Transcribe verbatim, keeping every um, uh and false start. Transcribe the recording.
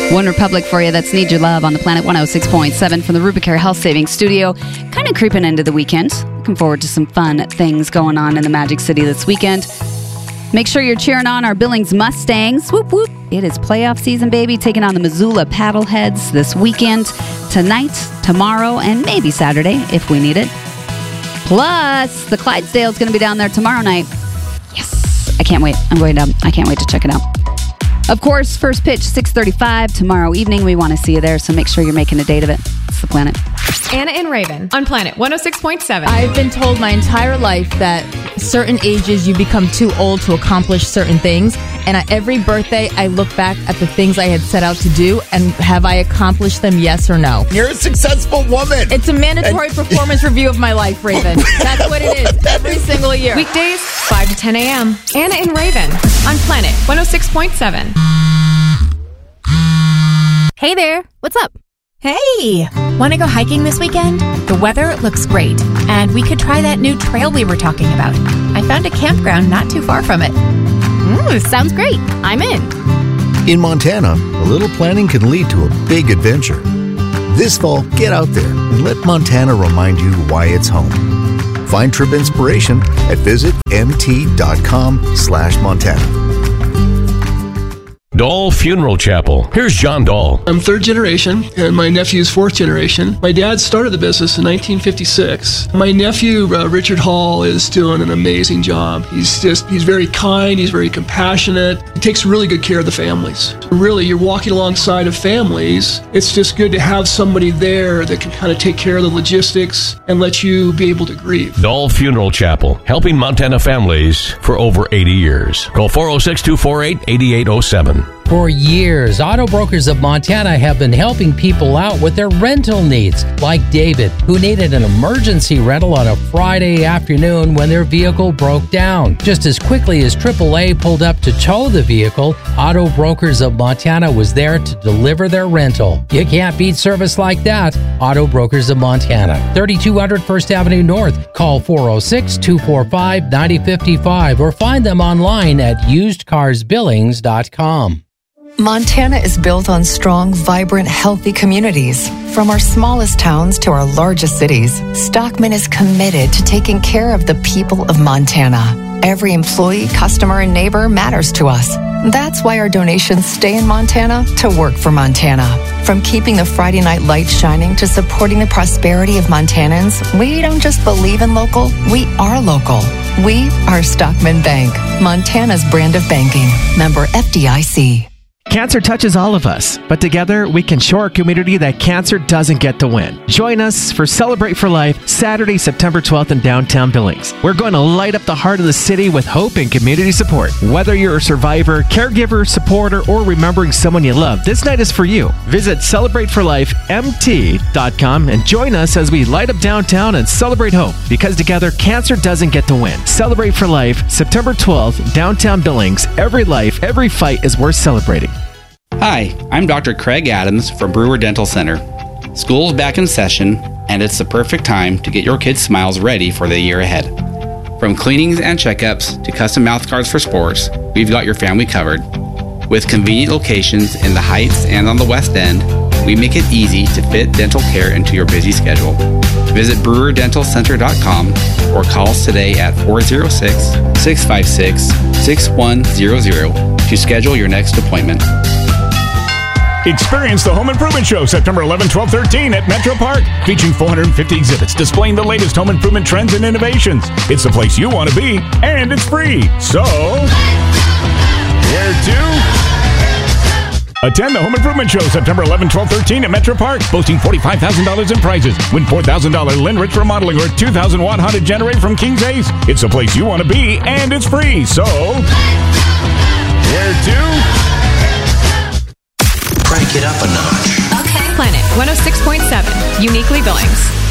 One Republic for you. That's Need Your Love on the Planet one oh six point seven from the Rubicare Health Savings Studio. Kind of creeping into the weekend. Looking forward to some fun things going on in the Magic City this weekend. Make sure you're cheering on our Billings Mustangs. Whoop, whoop. It is playoff season, baby. Taking on the Missoula Paddleheads this weekend, tonight, tomorrow, and maybe Saturday if we need it. Plus, the Clydesdale's going to be down there tomorrow night. Yes. I can't wait. I'm going to, I can't wait to check it out. Of course, first pitch, six thirty-five tomorrow evening. We want to see you there, so make sure you're making a date of it. It's the Planet. Anna and Raven on Planet one oh six point seven. I've been told my entire life that certain ages you become too old to accomplish certain things. And at every birthday, I look back at the things I had set out to do and have I accomplished them, yes or no? You're a successful woman. It's a mandatory and- performance review of my life, Raven. That's what it is every single year. Weekdays, five to ten a.m. Anna and Raven on Planet one oh six point seven. Hey there, what's up? Hey, want to go hiking this weekend? The weather looks great, and we could try that new trail we were talking about. I found a campground not too far from it. Ooh, sounds great. I'm in. In Montana, a little planning can lead to a big adventure. This fall, get out there and let Montana remind you why it's home. Find trip inspiration at visit mt.com slash Montana. Dahl Funeral Chapel. Here's John Dahl. I'm third generation, and my nephew's fourth generation. My dad started the business in nineteen fifty-six. My nephew, uh, Richard Hall, is doing an amazing job. He's just, he's very kind, he's very compassionate. He takes really good care of the families. Really, you're walking alongside of families. It's just good to have somebody there that can kind of take care of the logistics and let you be able to grieve. Dahl Funeral Chapel, helping Montana families for over eighty years. Call four oh six, two four eight, eight eight oh seven. For years, Auto Brokers of Montana have been helping people out with their rental needs, like David, who needed an emergency rental on a Friday afternoon when their vehicle broke down. Just as quickly as triple A pulled up to tow the vehicle, Auto Brokers of Montana was there to deliver their rental. You can't beat service like that. Auto Brokers of Montana, thirty-two hundred First Avenue North. Call four oh six, two four five, nine oh five five or find them online at used cars billings dot com. Montana is built on strong, vibrant, healthy communities. From our smallest towns to our largest cities, Stockman is committed to taking care of the people of Montana. Every employee, customer, and neighbor matters to us. That's why our donations stay in Montana to work for Montana. From keeping the Friday night lights shining to supporting the prosperity of Montanans, we don't just believe in local, we are local. We are Stockman Bank, Montana's brand of banking. Member F D I C. Cancer touches all of us, but together we can show our community that cancer doesn't get to win. Join us for Celebrate for Life, Saturday, September twelfth in downtown Billings. We're going to light up the heart of the city with hope and community support. Whether you're a survivor, caregiver, supporter, or remembering someone you love, this night is for you. Visit celebrate for life m t dot com and join us as we light up downtown and celebrate hope, because together cancer doesn't get to win. Celebrate for Life, September twelfth, downtown Billings. Every life, every fight is worth celebrating. Hi, I'm Doctor Craig Adams from Brewer Dental Center. School's back in session, and it's the perfect time to get your kids' smiles ready for the year ahead. From cleanings and checkups to custom mouth guards for sports, we've got your family covered. With convenient locations in the Heights and on the West End, we make it easy to fit dental care into your busy schedule. Visit brewer dental center dot com or call us today at four oh six, six five six, six one zero zero to schedule your next appointment. Experience the Home Improvement Show September eleventh, twelfth, thirteenth at Metro Park, featuring four hundred fifty exhibits displaying the latest home improvement trends and innovations. It's the place you want to be, and it's free. So, where to? Attend the Home Improvement Show September eleventh, twelfth, thirteenth at Metro Park, boasting forty-five thousand dollars in prizes. Win four thousand dollars Linrich remodeling or a two thousand watt Honda generator from King's Ace. It's the place you want to be, and it's free. So, where to? Crank it up a notch. Okay. Planet one oh six point seven, uniquely Billings.